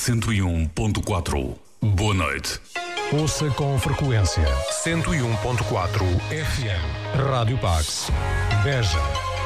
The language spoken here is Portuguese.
101.4. Boa noite. Ouça com frequência 101.4 FM. Rádio Pax. Beja.